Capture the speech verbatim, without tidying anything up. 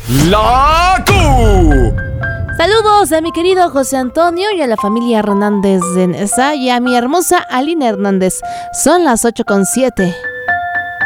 La Q. Saludos a mi querido José Antonio y a la familia Hernández de Nesa y a mi hermosa Alina Hernández. Son las ocho con siete.